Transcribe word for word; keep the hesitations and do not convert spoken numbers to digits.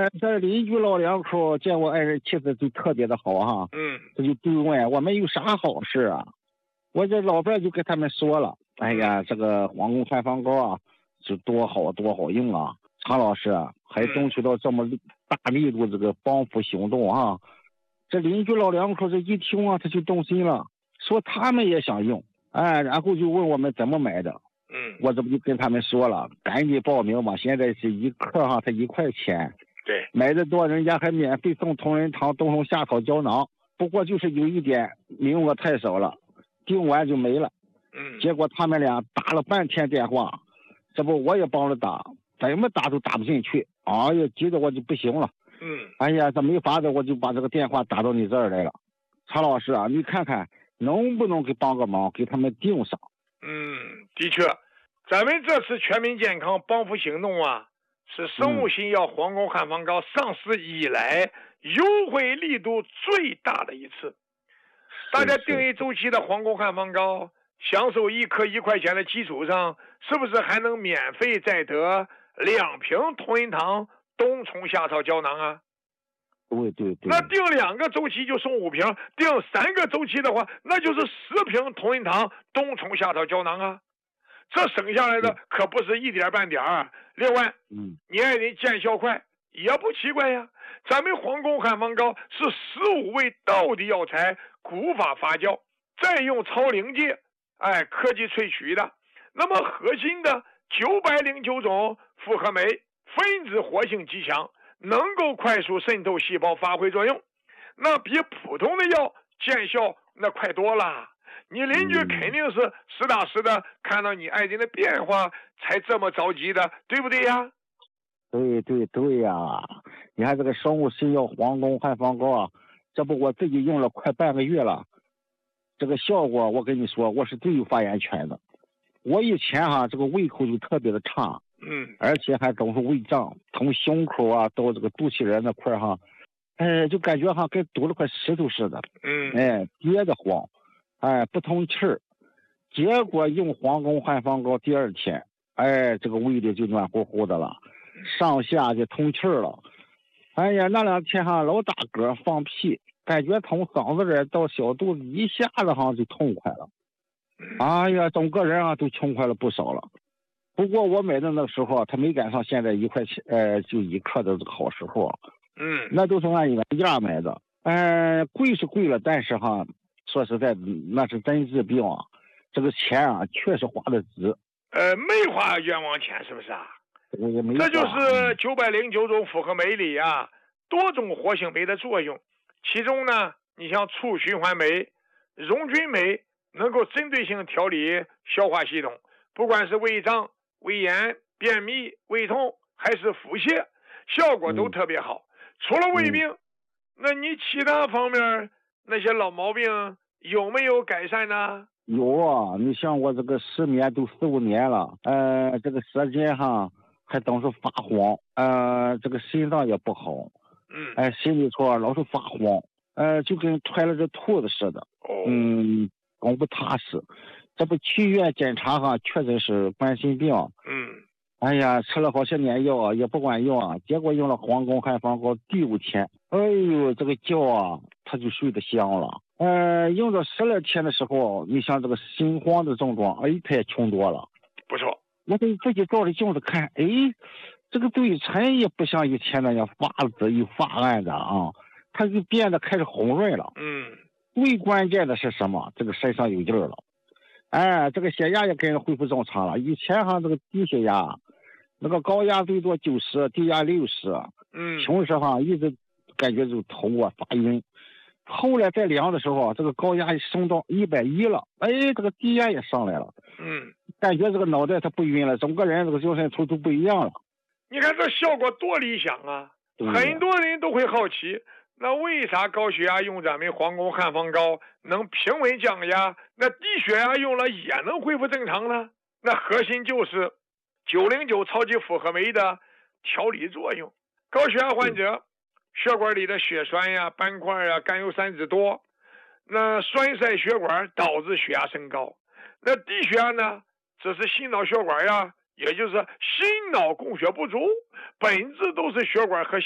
这邻居老两口见我爱人气质就特别的好哈， 嗯， 他就对问我们有啥好事啊？我这老伴就跟他们说了，哎呀，这个黄宫汉方膏啊，是多好多好用啊！常老师啊，还争取到这么大力度这个帮扶行动啊！这邻居老两口这一听啊，他就动心了，说他们也想用，哎，然后就问我们怎么买的。 嗯， 我这不就跟他们说了，赶紧报名嘛！现在是一克哈，才一块钱。 对， 买的多，人家还免费送同仁堂冬虫夏草胶囊。不过就是有一点，名额太少了，订完就没了。 嗯， 结果他们俩打了半天电话，这不我也帮着打，怎么打都打不进去。哎呀，急得我就不行了。 嗯， 哎呀，这没法子，我就把这个电话打到你这儿来了。常老师啊，你看看能不能给帮个忙，给他们订上。 嗯，的确，咱们这次全民健康帮扶行动啊，是生物新药黄宫汉方膏上市以来优惠力度最大的一次。大家订一周期的黄宫汉方膏，享受一颗一块钱的基础上，是不是还能免费再得两瓶同仁堂冬虫夏草胶囊啊？ 对对对。 那订两个周期就送五瓶，订三个周期的话，那就是十瓶同仁堂冬虫夏草胶囊啊。这省下来的可不是一点半点儿。另外， 嗯， 你爱人见效快也不奇怪呀。咱们黄宫汉方膏是十五味道地药材古法发酵，再用超临界哎科技萃取的，那么核心的九百零九种复合酶分子活性极强，能够快速渗透细胞发挥作用，那比普通的药见效那快多了。你邻居肯定是实打实的看到你爱人的变化才这么着急的，对不对呀？ 对对对呀！你看这个生物新药黄宫汉方膏啊，这不我自己用了快半个月了，这个效果我跟你说，我是最有发言权的。我以前哈这个胃口就特别的差， 嗯， 而且还总是胃胀，从胸口啊到这个肚脐眼那块儿哈，哎，就感觉哈跟堵了块石头似的， 嗯， 哎，憋得慌，哎，不通气儿。结果用黄宫汉方膏第二天，哎，这个胃里就暖乎乎的了，上下就通气儿了。哎呀，那两天哈老打嗝放屁，感觉从嗓子这儿到小肚子一下子哈就痛快了。哎呀，整个人啊都轻快了不少了。不过我买的那个时候，他没赶上现在一块钱，呃，就一克的这个好时候。 嗯， 那都是按原价买的。呃，贵是贵了，但是哈，说实在的，那是真治病啊。这个钱啊，确实花的值。 呃，没花冤枉钱，是不是啊？ 我也没。 这就是九百零九种复合酶里啊，多种活性酶的作用。其中呢，你像促循环酶、溶菌酶，能够针对性调理消化系统，不管是胃胀、胃炎、便秘、胃痛，还是腹泻，效果都特别好。嗯、除了胃病，嗯、那你其他方面那些老毛病有没有改善呢？ 有啊，你像我这个失眠都四五年了，呃，这个舌尖哈还总是发黄，呃，这个心脏也不好， 嗯， 哎，心里头老是发慌，呃，就跟揣了只兔子似的， 哦、 嗯，总不踏实。这不去医院检查哈，确诊是冠心病， 嗯， 哎呀，吃了好些年药也不管用啊，结果用了黄宫汉方膏，第五天，哎呦，这个觉啊，他就睡得香了。呃，用到十来天的时候，你像这个心慌的症状，哎，他也轻多了。 不错， 我给自己照着镜子看，哎，这个嘴唇也不像以前那样发紫又发暗的啊，它就变得开始红润了。 嗯， 最关键的是什么？这个身上有劲儿了。哎，这个血压也跟着恢复正常了。以前哈，这个低血压，那个高压最多九十，低压六十， 嗯， 平时哈一直感觉就头啊发晕。后来再量的时候，这个高压升到一百一了，哎，这个低压也上来了， 嗯， 感觉这个脑袋它不晕了，整个人这个精神头都不一样了。 你看这效果多理想啊！很多人都会好奇，那为啥高血压用咱们黄宫汉方膏能平稳降压，那低血压用了也能恢复正常呢？那核心就是九零九超级复合酶的调理作用。高血压患者血管里的血栓呀、斑块呀、甘油三酯多，那栓塞血管导致血压升高。那低血压呢，这是心脑血管呀，也就是心脑供血不足，本质都是血管和